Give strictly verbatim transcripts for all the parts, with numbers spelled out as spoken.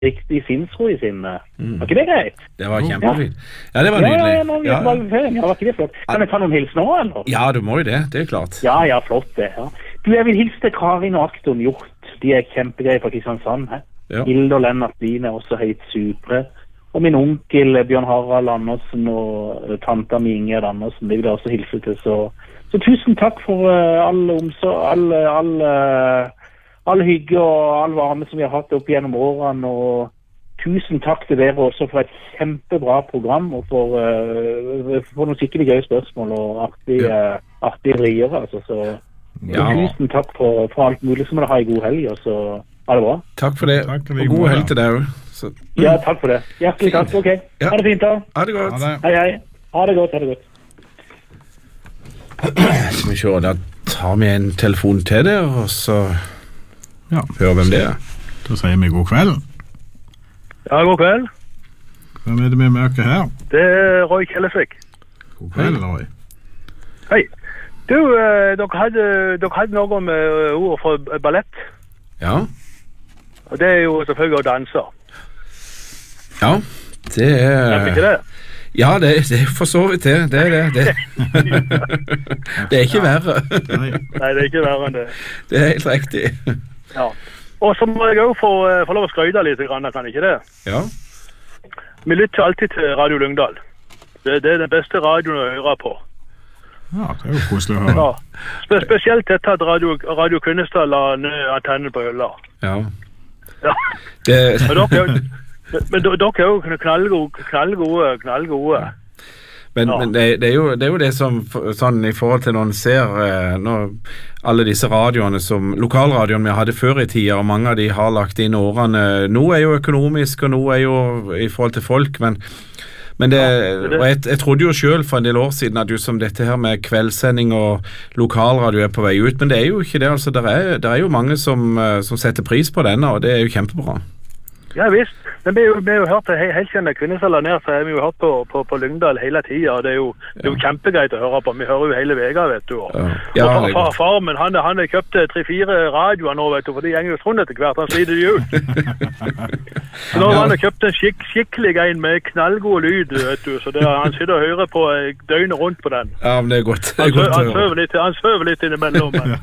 riktig sinnsro i sinne. Mm. Var ikke det greit? Det var kjempefint. Ja, det var nydelig. Ja, ja, nå, ja. ja, var ikke det flott? Kan jeg ta noen hils nå, eller? Ja, du må jo det, det er klart. Ja, ja, flott det. Ja. Du, jeg vil hilse til Karin og Akton Hjort. De er kjempegreie fra Kristiansand. He? Ja. Hilde og Lennart Dine er også høyt supre. Og min onkel Bjørn Harald Andersen og tanta mi Ingjerd Andersen, det vil jeg også hilse til. Så, så tusen takk for uh, all omsorg, all, all, uh, all hygge og all varme som vi har hatt opp gjennom årene. Og tusen takk til dere også for et kjempebra program og for, uh, for noen skikkelig gøye spørsmål og artige, uh, artige vrier. Altså, så, ja. så tusen takk for, for alt mulig, så må dere ha en god helg, og så ha det bra. Takk for det, takk, og god helg til deg også. Så, mm. Ja, takk for det. Hjertelig takk, ok. Ja. Ha det fint da. Ha det godt. Ha det. Hei, hei. Ha det godt, ha det godt. Skal vi se, da tar vi en telefon til det, og så ja. hører hvem det er. Da sier vi god kveld. Ja, god kveld. Hvem er det vi møker her? Det er Roy Kjellesvik. God kveld, Roy. Hei. Du, eh, dere, hadde, dere hadde noe med ord for ballett. Ja. Og det er jo selvfølgelig å danse. Ja, det er... Er det ikke det? Ja, det, det er for så vidt det. Det er det. Det, det er ikke verre. Nei, det er ikke verre enn det. Det er helt riktig. Ja. Og så må jeg også få, få lov å skryte litt, kan ikke det? Ja. Vi lytter alltid til Radio Lyngdal. Det, det er den beste radioen å høre på. Ja, det er jo koselig å høre. Ja. Spe spesielt etter at Radio, Radio Kvinesdal la ned antennen på hylla. Ja. Ja. Det... Men dere, men dere er jo knallgode, knallgode, knallgode. Men, ja. men det, det, er jo, det er jo det som, sånn i forhold til når en ser eh, når alle disse radioene som, lokalradioene vi hadde før i tida, og mange av de har lagt inn årene, noe er jo økonomisk, og noe er jo i forhold til folk, men Men det, og jeg, jeg trodde jo selv for en del år siden at jo som dette her med kveldssending og lokalradio er på vei ut, men det er jo ikke det, altså det er, det er jo mange som, som setter pris på denne, og det er jo kjempebra. Ja visst, men vi har jo hørt he helt siden Kvinesdal ned, så har vi jo hørt på, på, på Lyngdal hele tiden, og det er, jo, det er jo kjempegreit å høre på. Vi hører jo hele vega, vet du. Og, ja. Ja, og far, far, far men han, han har kjøpt tre-fire radioer nå, vet du, for de gjenger jo sånn etter hvert, han sliter de ut. Så nå har han kjøpt en skik skikkelig en med knallgod lyd, vet du, så det, han sitter og hører på døgnet rundt på den. Ja, men det er godt. Det er han, godt han, søver litt, han søver litt innimellom. Men.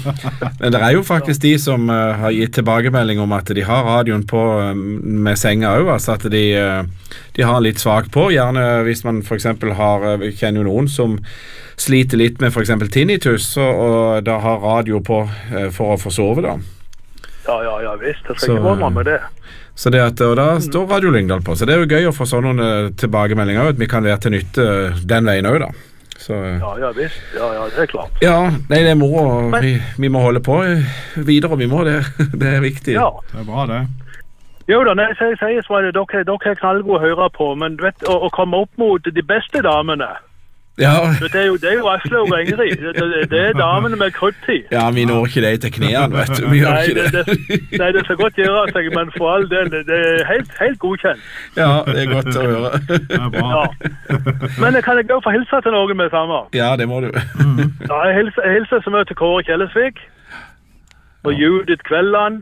men det er jo faktisk de som uh, har gitt tilbakemelding om at de har radioen på um, med senga også, altså at de, de har litt svak på, gjerne hvis man for eksempel har, vi kjenner jo noen som sliter litt med for eksempel tinnitus, og, og da har radio på for å få sove da. Ja, ja, ja, visst, det skal ikke være med det. Så det at, og da står Radio Lyngdal på, så det er jo gøy å få sånne tilbakemeldinger, at vi kan være til nytte den veien også da. Så, ja, ja, visst, ja, ja, det er klart. Ja, nei, det er moro, vi, vi må holde på videre, vi må det, det er viktig. Ja. Det er bra det. Jo da, når jeg sier så er det dere, dere er knallgode å høre på, men du vet, å, å komme opp mot de beste damene, ja. det, er jo, det er jo Asle og Ingrid, det, det, det er damene med krøttid. Ja, vi når ikke det til knæene, vet du, vi gjør nei, ikke det. det, det. Nei, det skal godt gjøre seg, men for all del, det, det er helt, helt godkjent. Ja, det er godt å høre. Det er bra. Ja. Men kan jeg gå for hilse til noen med samme? Ja, det må du. Mm. Ja, jeg hilser, jeg hilser som er til Kåre Kjellesvik, og ja. Judith Kvelland,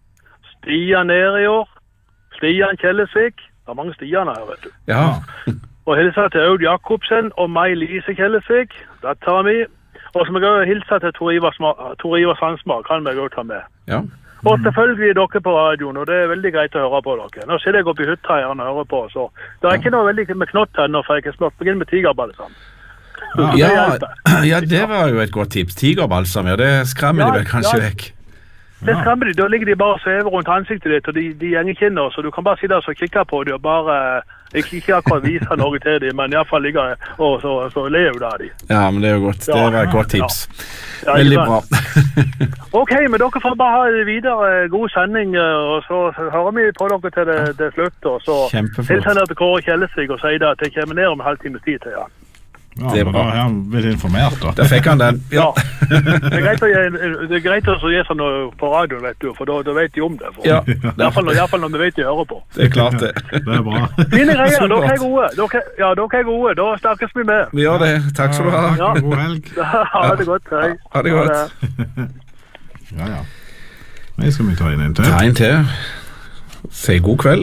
Stian Eriår, Stian Kjellesvik, det er mange Stianer her, vet du. Ja. Og hilser til Aud Jakobsen og meg Lise Kjellesvik, det tar vi. Og så må jeg hilse til Tor Ivar, Tor Ivar Sandsmark, kan vi også ta med. Ja. Mm. Og selvfølgelig er dere på radioen, og det er veldig greit å høre på dere. Nå sitter jeg oppe i hytta her og hører på, så det er ja. ikke noe veldig med knott her nå, for jeg kan smart begynne med tigerbalsam. Ja, ja, ja, det var jo et godt tips. Tigerbalsam, ja, det skremmer ja, de vel kanskje ja. vekk. Det skremmer de, da ligger de bare og svever rundt ansiktet ditt, og de, de gjenger kinner, så du kan bare sitte og kikke på dem og bare, ikke, ikke akkurat vise noe til dem, men i hvert fall ligge og så, så lever du av dem. Ja, men det er jo godt, det var et godt tips. Ja. Ja, veldig bra. Ok, men dere får bare ha videre god sending, og så hører vi på dere til det, det slutt, og så hilser jeg til Kåre Kjellesvik og sier at jeg kommer ned om en halv times tid til, ja. Ja, det er bra. Da er han blitt informert da. Da fikk han den. Ja. Ja. Det er greit å gi, det er greit å gi sånn på radio, vet du, for da, da vet de om det. For. Ja. I hvert fall, i hvert fall når vi vet de hører på. Det er klart det. Det er bra. Fine greier, dere er gode. Dere, ja, dere er gode. Da snakkes vi med. Vi gjør det. Takk skal du ha. Ja. God helg. Ha det godt. Hei. Ha det godt. Ja, ja. Nei, skal vi ta inn en til? Ta inn til. Si god kveld.